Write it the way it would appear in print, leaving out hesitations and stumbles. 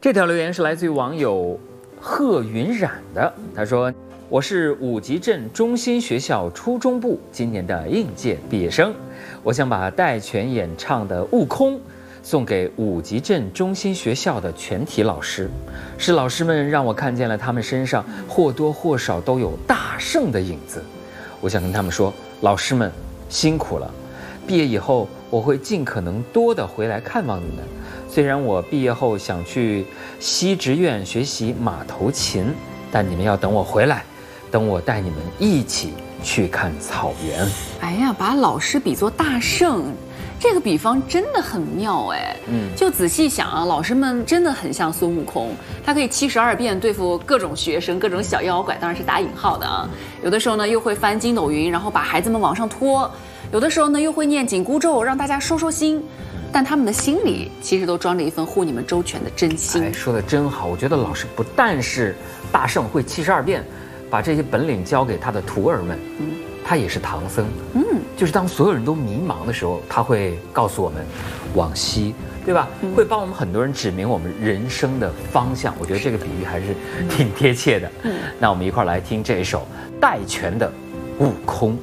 这条留言是来自于网友贺云染的，他说：“我是五级镇中心学校初中部今年的应届毕业生，我想把戴荃演唱的《悟空》送给五级镇中心学校的全体老师，是老师们让我看见了他们身上或多或少都有大圣的影子。我想跟他们说，老师们辛苦了，毕业以后我会尽可能多的回来看望你们。虽然我毕业后想去西职院学习马头琴，但你们要等我回来，等我带你们一起去看草原。” 哎呀，把老师比作大圣，这个比方真的很妙哎。就仔细想啊，老师们真的很像孙悟空，他可以72变对付各种学生、各种小妖怪，当然是打引号的啊。有的时候呢，又会翻筋斗云，然后把孩子们往上拖；有的时候呢，又会念紧箍咒，让大家收收心。但他们的心里其实都装着一份护你们周全的真心。 哎，说的真好！我觉得老师不但是大圣会72变，把这些本领交给他的徒儿们，他也是唐僧。就是当所有人都迷茫的时候，他会告诉我们往西，对吧？会帮我们很多人指明我们人生的方向。我觉得这个比喻还是挺贴切的。那我们一块儿来听这一首戴荃的《悟空》。